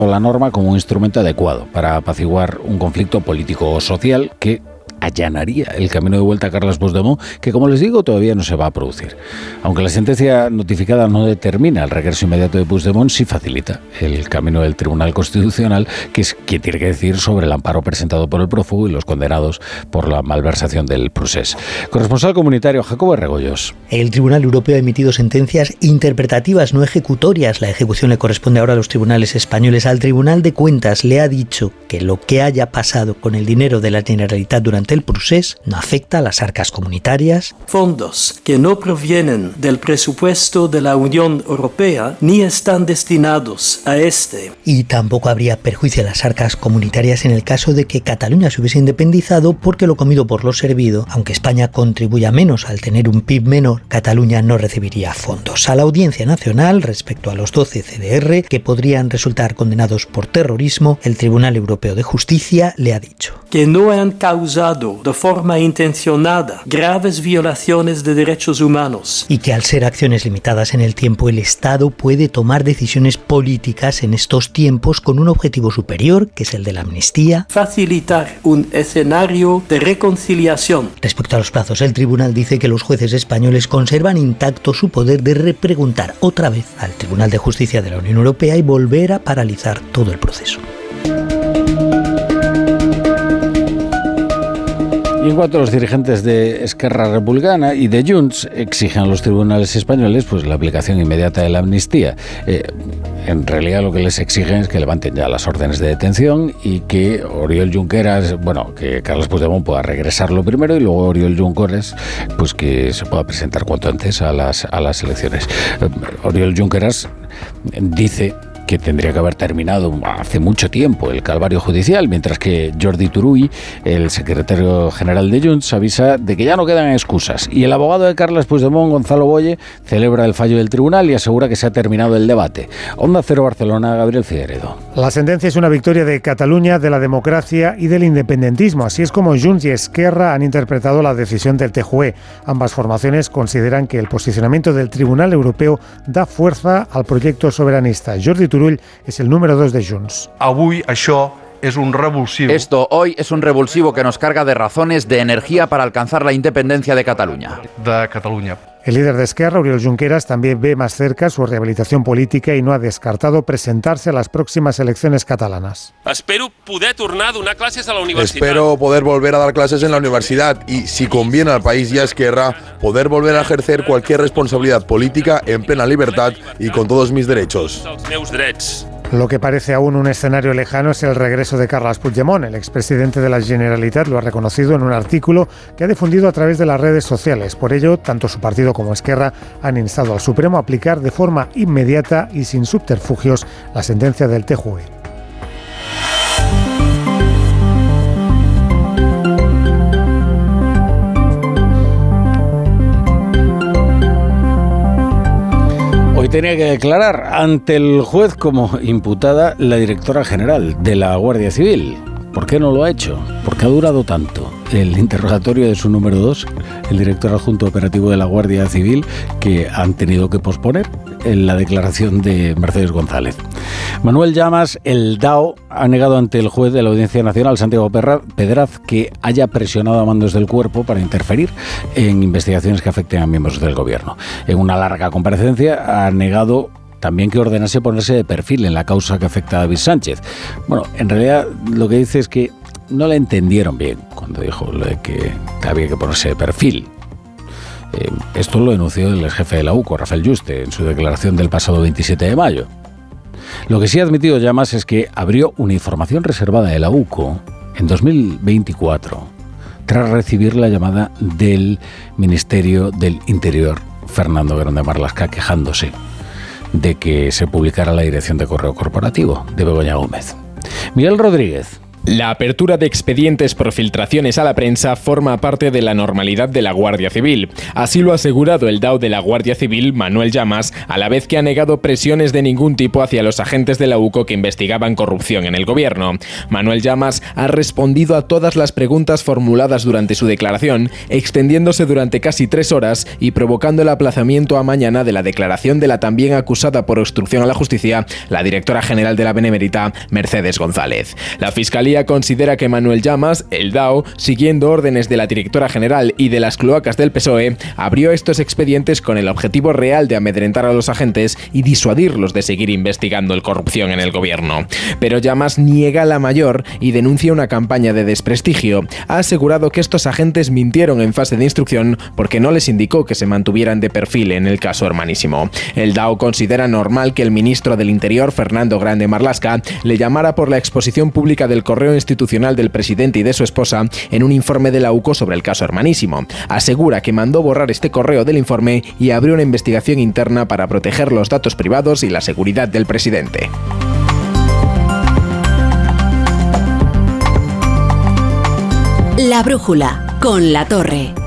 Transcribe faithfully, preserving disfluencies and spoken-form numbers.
la norma como un instrumento adecuado para apaciguar un conflicto político o social que allanaría el camino de vuelta a Carles Puigdemont, que, como les digo, todavía no se va a producir. Aunque la sentencia notificada no determina el regreso inmediato de Puigdemont, sí facilita el camino del Tribunal Constitucional, que es quien tiene que decir sobre el amparo presentado por el prófugo y los condenados por la malversación del procés. Corresponsal comunitario Jacobo Regoyos. El Tribunal Europeo ha emitido sentencias interpretativas, no ejecutorias. La ejecución le corresponde ahora a los tribunales españoles. Al Tribunal de Cuentas le ha dicho que lo que haya pasado con el dinero de la Generalitat durante el procés no afecta a las arcas comunitarias. Fondos que no provienen del presupuesto de la Unión Europea ni están destinados a este. Y tampoco habría perjuicio a las arcas comunitarias en el caso de que Cataluña se hubiese independizado, porque lo comido por lo servido, aunque España contribuya menos al tener un P I B menor, Cataluña no recibiría fondos. A la Audiencia Nacional, respecto a los doce C D R que podrían resultar condenados por terrorismo, el Tribunal Europeo de Justicia le ha dicho que no han causado de forma intencionada graves violaciones de derechos humanos. Y que al ser acciones limitadas en el tiempo, el Estado puede tomar decisiones políticas en estos tiempos con un objetivo superior, que es el de la amnistía. Facilitar un escenario de reconciliación. Respecto a los plazos, el tribunal dice que los jueces españoles conservan intacto su poder de repreguntar otra vez al Tribunal de Justicia de la Unión Europea y volver a paralizar todo el proceso. Y en cuanto a los dirigentes de Esquerra Republicana y de Junts, exigen a los tribunales españoles pues la aplicación inmediata de la amnistía. Eh, en realidad lo que les exigen es que levanten ya las órdenes de detención y que Oriol Junqueras, bueno, que Carles Puigdemont pueda regresarlo primero y luego Oriol Junqueras, pues que se pueda presentar cuanto antes a las, a las elecciones. Eh, Oriol Junqueras dice que tendría que haber terminado hace mucho tiempo el calvario judicial, mientras que Jordi Turull, el secretario general de Junts, avisa de que ya no quedan excusas. Y el abogado de Carles Puigdemont, Gonzalo Boye, celebra el fallo del tribunal y asegura que se ha terminado el debate. Onda Cero Barcelona, Gabriel Figueredo. La sentencia es una victoria de Cataluña, de la democracia y del independentismo. Así es como Junts y Esquerra han interpretado la decisión del T J U E. Ambas formaciones consideran que el posicionamiento del Tribunal Europeo da fuerza al proyecto soberanista. Jordi Turull es el número dos de Junts. Avui això es un revulsivo. Esto hoy es un revulsivo que nos carga de razones, de energía para alcanzar la independencia de Cataluña. De Cataluña. El líder de Esquerra, Oriol Junqueras, también ve más cerca su rehabilitación política y no ha descartado presentarse a las próximas elecciones catalanas. Espero poder tornar a donar clases a la universidad. Espero poder volver a dar clases en la universidad y, si conviene al país y a Esquerra, poder volver a ejercer cualquier responsabilidad política en plena libertad y con todos mis derechos. Lo que parece aún un escenario lejano es el regreso de Carles Puigdemont. El expresidente de la Generalitat lo ha reconocido en un artículo que ha difundido a través de las redes sociales. Por ello, tanto su partido como Esquerra han instado al Supremo a aplicar de forma inmediata y sin subterfugios la sentencia del T J U E. Hoy tenía que declarar ante el juez como imputada la directora general de la Guardia Civil. ¿Por qué no lo ha hecho? ¿Por qué ha durado tanto el interrogatorio de su número dos, el director adjunto operativo de la Guardia Civil, que han tenido que posponer en la declaración de Mercedes González? Manuel Llamas, el D A O, ha negado ante el juez de la Audiencia Nacional, Santiago Pedraz, que haya presionado a mandos del cuerpo para interferir en investigaciones que afecten a miembros del gobierno. En una larga comparecencia ha negado también que ordenase ponerse de perfil en la causa que afecta a David Sánchez. Bueno, en realidad lo que dice es que no le entendieron bien cuando dijo lo de que había que ponerse de perfil. Eh, esto lo denunció el jefe de la U C O, Rafael Yuste, en su declaración del pasado veintisiete de mayo. Lo que sí ha admitido Llamas es que abrió una información reservada de la U C O en dos mil veinticuatro, tras recibir la llamada del Ministerio del Interior, Fernando Grande Marlaska, quejándose de que se publicara la dirección de correo corporativo de Begoña Gómez. Miguel Rodríguez. La apertura de expedientes por filtraciones a la prensa forma parte de la normalidad de la Guardia Civil. Así lo ha asegurado el D A O de la Guardia Civil, Manuel Llamas, a la vez que ha negado presiones de ningún tipo hacia los agentes de la U C O que investigaban corrupción en el gobierno. Manuel Llamas ha respondido a todas las preguntas formuladas durante su declaración, extendiéndose durante casi tres horas y provocando el aplazamiento a mañana de la declaración de la también acusada por obstrucción a la justicia, la directora general de la Benemérita, Mercedes González. La Fiscalía considera que Manuel Llamas, el D A O, siguiendo órdenes de la directora general y de las cloacas del P S O E, abrió estos expedientes con el objetivo real de amedrentar a los agentes y disuadirlos de seguir investigando la corrupción en el gobierno. Pero Llamas niega la mayor y denuncia una campaña de desprestigio. Ha asegurado que estos agentes mintieron en fase de instrucción porque no les indicó que se mantuvieran de perfil en el caso Hermanísimo. El D A O considera normal que el ministro del Interior, Fernando Grande Marlaska, le llamara por la exposición pública del correo institucional del presidente y de su esposa en un informe de la U C O sobre el caso Hermanísimo. Asegura que mandó borrar este correo del informe y abrió una investigación interna para proteger los datos privados y la seguridad del presidente. La brújula con La Torre.